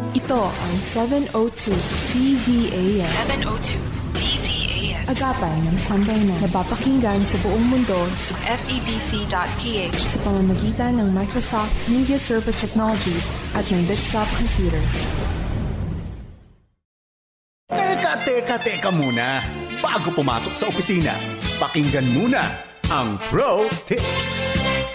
Ito ang 702 DZAS. 702 DZAS. Agapay ng sambayanan. Napapakinggan sa buong mundo sa FEBC.ph sa pamamagitan ng Microsoft Media Server Technologies at ng Desktop Computers. Teka muna. Bago pumasok sa opisina, pakinggan muna ang Pro Tips.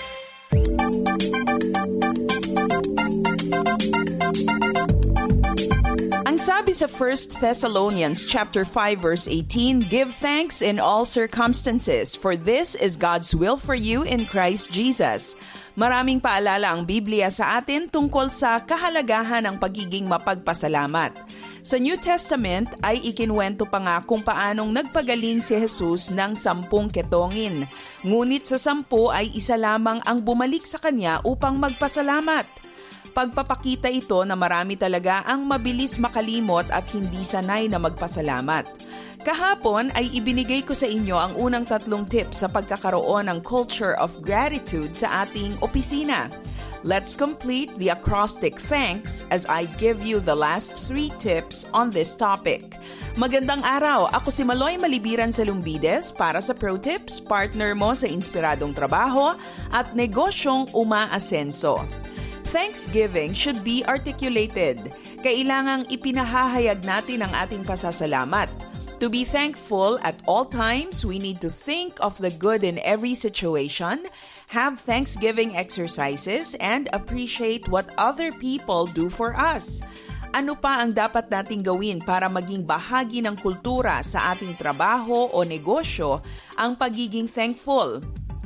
Ang sabi sa 1 Thessalonians chapter 5 verse 18, give thanks in all circumstances, for this is God's will for you in Christ Jesus. Maraming paalala ang Biblia sa atin tungkol sa kahalagahan ng pagiging mapagpasalamat. Sa New Testament ay ikinuwento pa nga kung paanong nagpagaling si Jesus ng 10 ketongin. Ngunit sa 10 ay isa lamang ang bumalik sa kanya upang magpasalamat. Pagpapakita ito na marami talaga ang mabilis makalimot at hindi sanay na magpasalamat. Kahapon ay ibinigay ko sa inyo ang unang 3 tips sa pagkakaroon ng culture of gratitude sa ating opisina. Let's complete the acrostic thanks as I give you the last 3 tips on this topic. Magandang araw, ako si Maloy Malibiran Salumbides para sa Pro Tips, partner mo sa inspiradong trabaho at negosyong umaasenso. Thanksgiving should be articulated. Kailangang ipinahahayag natin ang ating pasasalamat. To be thankful at all times, we need to think of the good in every situation, have Thanksgiving exercises, and appreciate what other people do for us. Ano pa ang dapat nating gawin para maging bahagi ng kultura sa ating trabaho o negosyo ang pagiging thankful?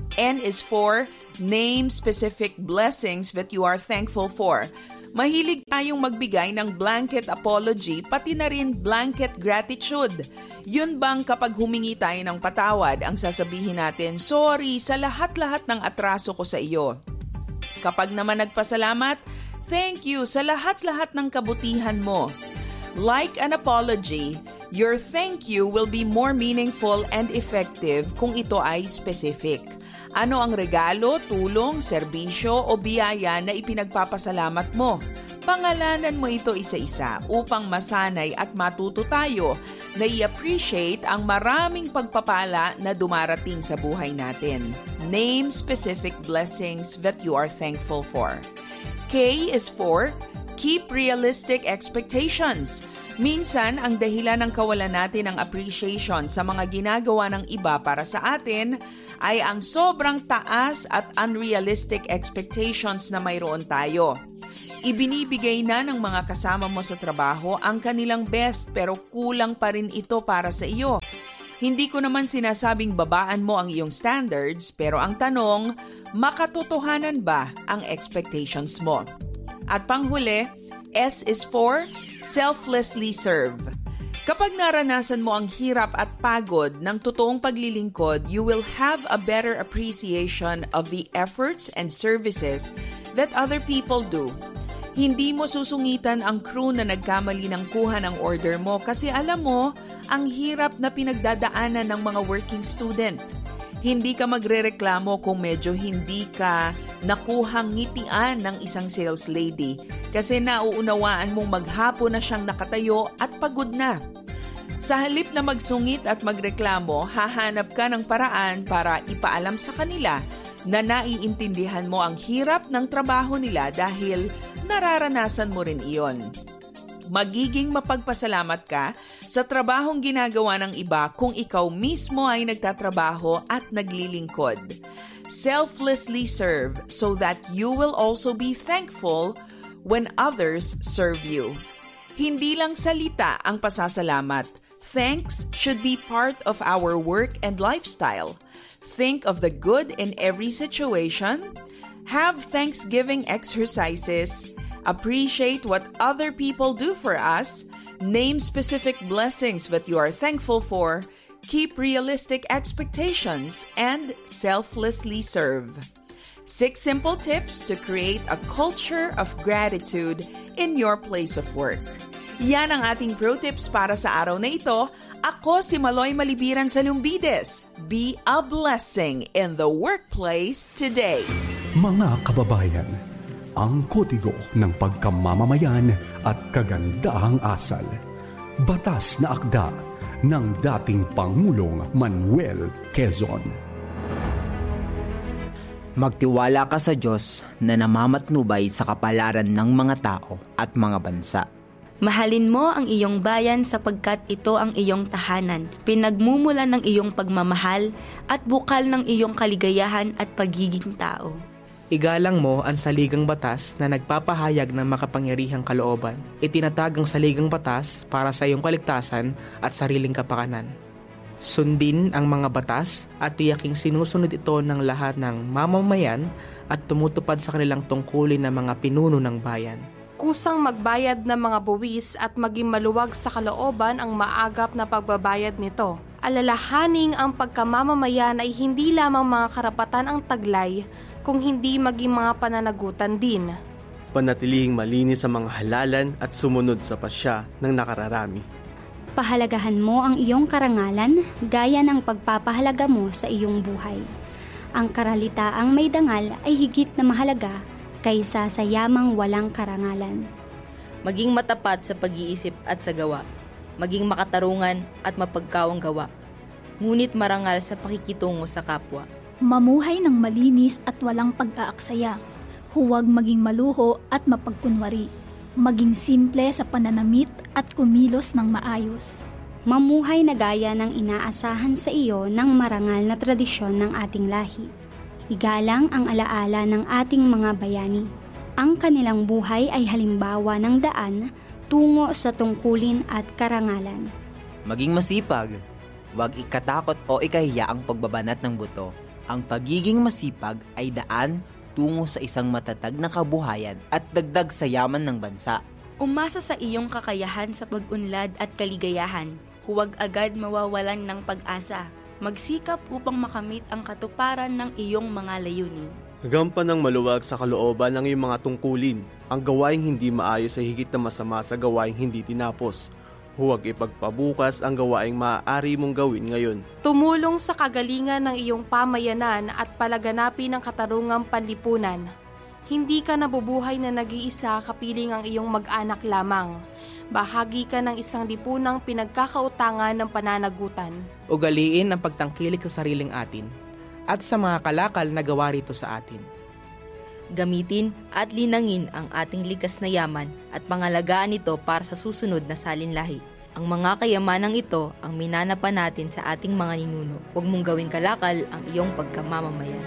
N is for name specific blessings that you are thankful for. Mahilig tayong magbigay ng blanket apology pati na rin blanket gratitude. Yun bang kapag humingi tayo ng patawad, ang sasabihin natin, sorry sa lahat-lahat ng atraso ko sa iyo. Kapag naman nagpasalamat, thank you sa lahat-lahat ng kabutihan mo. Like an apology, your thank you will be more meaningful and effective kung ito ay specific. Ano ang regalo, tulong, serbisyo o biyaya na ipinagpapasalamat mo? Pangalanan mo ito isa-isa upang masanay at matuto tayo na i-appreciate ang maraming pagpapala na dumarating sa buhay natin. Name specific blessings that you are thankful for. K is for keep realistic expectations. Minsan, ang dahilan ng kawalan natin ng appreciation sa mga ginagawa ng iba para sa atin ay ang sobrang taas at unrealistic expectations na mayroon tayo. Ibinibigay na ng mga kasama mo sa trabaho ang kanilang best pero kulang pa rin ito para sa iyo. Hindi ko naman sinasabing babaan mo ang iyong standards pero ang tanong, makatotohanan ba ang expectations mo? At panghuli, S is for selflessly serve. Kapag naranasan mo ang hirap at pagod ng totoong paglilingkod, you will have a better appreciation of the efforts and services that other people do. Hindi mo susungitan ang crew na nagkamali ng kuha ng order mo kasi alam mo ang hirap na pinagdadaanan ng mga working student. Hindi ka magrereklamo kung medyo hindi ka nakuhang ngitian ng isang sales lady kasi nauunawaan mong maghapon na siyang nakatayo at pagod na. Sa halip na magsungit at magreklamo, hahanap ka ng paraan para ipaalam sa kanila na naiintindihan mo ang hirap ng trabaho nila dahil nararanasan mo rin iyon. Magiging mapagpasalamat ka sa trabahong ginagawa ng iba kung ikaw mismo ay nagtatrabaho at naglilingkod. Selflessly serve so that you will also be thankful when others serve you. Hindi lang salita ang pasasalamat. Thanks should be part of our work and lifestyle. Think of the good in every situation. Have Thanksgiving exercises. Appreciate what other people do for us. Name specific blessings that you are thankful for. Keep realistic expectations and selflessly serve. 6 simple tips to create a culture of gratitude in your place of work. Yan ang ating pro tips para sa araw na ito. Ako si Maloy Malibiran Salumbides. Be a blessing in the workplace today. Mga kababayan, ang kodigo ng pagkamamamayan at kagandahang asal. Batas na akda ng dating Pangulong Manuel Quezon. Magtiwala ka sa Diyos na namamatnubay sa kapalaran ng mga tao at mga bansa. Mahalin mo ang iyong bayan sapagkat ito ang iyong tahanan, pinagmumulan ng iyong pagmamahal at bukal ng iyong kaligayahan at pagiging tao. Igalang mo ang saligang batas na nagpapahayag ng makapangyarihang kalooban. Itinatag ang saligang batas para sa iyong kaligtasan at sariling kapakanan. Sundin ang mga batas at tiyaking sinusunod ito ng lahat ng mamamayan at tumutupad sa kanilang tungkulin ng mga pinuno ng bayan. Kusang magbayad ng mga buwis at maging maluwag sa kalooban ang maagap na pagbabayad nito. Alalahaning ang pagkamamamayan ay hindi lamang mga karapatan ang taglay, kung hindi maging mga pananagutan din. Panatilihing malinis ang mga halalan at sumunod sa pasya ng nakararami. Pahalagahan mo ang iyong karangalan gaya ng pagpapahalaga mo sa iyong buhay. Ang karalitaang may dangal ay higit na mahalaga kaysa sa yamang walang karangalan. Maging matapat sa pag-iisip at sa gawa. Maging makatarungan at mapagkawang gawa. Ngunit marangal sa pakikitungo sa kapwa. Mamuhay ng malinis at walang pag-aaksaya. Huwag maging maluho at mapagkunwari. Maging simple sa pananamit at kumilos ng maayos. Mamuhay na gaya ng inaasahan sa iyo ng marangal na tradisyon ng ating lahi. Igalang ang alaala ng ating mga bayani. Ang kanilang buhay ay halimbawa ng daan tungo sa tungkulin at karangalan. Maging masipag. Huwag ikatakot o ikahiya ang pagbabanat ng buto. Ang pagiging masipag ay daan tungo sa isang matatag na kabuhayan at dagdag sa yaman ng bansa. Umasa sa iyong kakayahan sa pag-unlad at kaligayahan. Huwag agad mawawalan ng pag-asa. Magsikap upang makamit ang katuparan ng iyong mga layunin. Gampan ng maluwag sa kalooban ng iyong mga tungkulin. Ang gawaing hindi maayos ay higit na masama sa gawaing hindi tinapos. Huwag ipagpabukas ang gawaing maaari mong gawin ngayon. Tumulong sa kagalingan ng iyong pamayanan at palaganapin ang katarungang panlipunan. Hindi ka nabubuhay na nag-iisa kapiling ang iyong mag-anak lamang. Bahagi ka ng isang lipunang pinagkakautangan ng pananagutan. Ugaliin ang pagtangkilik sa sariling atin at sa mga kalakal na gawa rito sa atin. Gamitin at linangin ang ating likas na yaman at pangalagaan ito para sa susunod na salinlahi. Ang mga kayamanang ito ang minanapan natin sa ating mga ninuno. Huwag mong gawing kalakal ang iyong pagkamamamayan.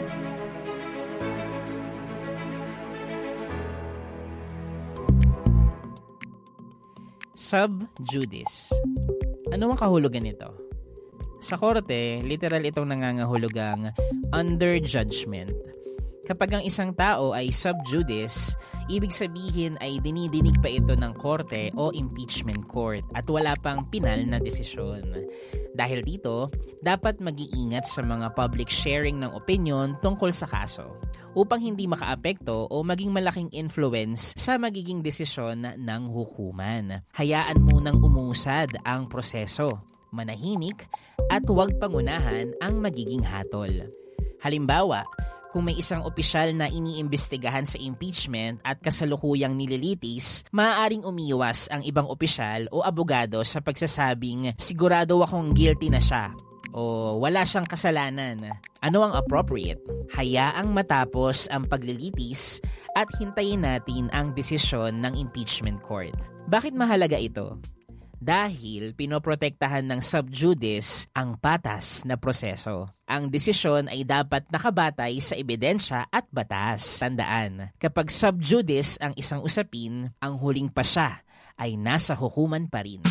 Sub judice. Ano ang kahulugan nito? Sa korte, literal itong nangangahulugang under judgment. Kapag ang isang tao ay sub judice, ibig sabihin ay dinidinig pa ito ng korte o impeachment court at wala pang pinal na desisyon. Dahil dito, dapat mag-iingat sa mga public sharing ng opinion tungkol sa kaso upang hindi makaapekto o maging malaking influence sa magiging desisyon ng hukuman. Hayaan munang umusad ang proseso, manahimik at huwag pangunahan ang magiging hatol. Halimbawa, kung may isang opisyal na iniimbestigahan sa impeachment at kasalukuyang nililitis, maaaring umiwas ang ibang opisyal o abogado sa pagsasabing sigurado akong guilty na siya o wala siyang kasalanan. Ano ang appropriate? Hayaang matapos ang paglilitis at hintayin natin ang desisyon ng impeachment court. Bakit mahalaga ito? Dahil pinoprotektahan ng sub judice ang patas na proseso. Ang desisyon ay dapat nakabatay sa ebidensya at batas. Tandaan, kapag sub judice ang isang usapin, ang huling pasya ay nasa hukuman pa rin.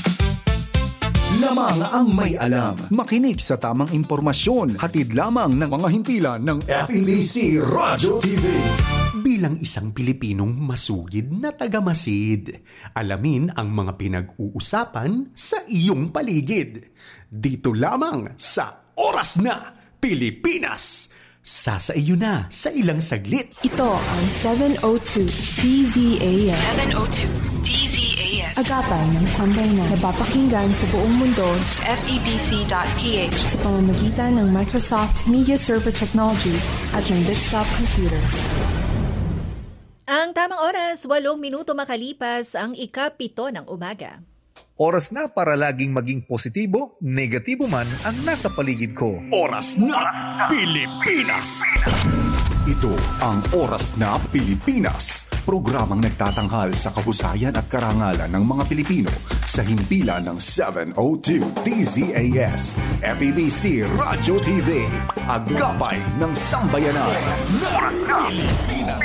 Lamang ang may alam. Makinig sa tamang impormasyon. Hatid lamang ng mga himpilan ng FEBC Radyo TV. Bilang isang Pilipinong masugid na tagamasid, alamin ang mga pinag-uusapan sa iyong paligid. Dito lamang sa Oras na Pilipinas. Sasa iyo na sa ilang saglit. Ito ang 702 DZAS. 702 DZAS. Agapan ng sambayanan na napapakinggan sa buong mundo sa FEBC.ph sa pamamagitan ng Microsoft Media Server Technologies at ng Desktop Computers. Ang tamang oras, 8 minuto makalipas ang ika-7 ng umaga. Oras na para laging maging positibo, negatibo man ang nasa paligid ko. Oras na Pilipinas! Ito ang Oras na Pilipinas. Programang nagtatanghal sa kahusayan at karangalan ng mga Pilipino sa himpilan ng 702 DZAS, FEBC Radio TV, Agapay ng Sambayanan. Oras na Pilipinas.